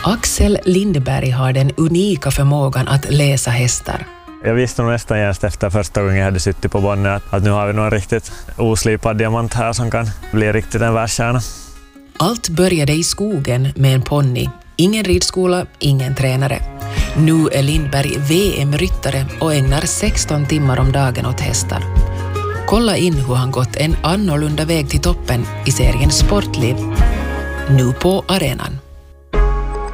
Axel Lindberg har den unika förmågan att läsa hästar. Jag visste nog nästan just efter första gången jag hade suttit på Bonne att nu har vi någon riktigt oslipad diamant här som kan bli riktigt en världstjärna. Allt började i skogen med en ponny. Ingen ridskola, ingen tränare. Nu är Lindberg VM-ryttare och ägnar 16 timmar om dagen åt hästar. Kolla in hur han gått en annorlunda väg till toppen i serien Sportliv. Nu på arenan.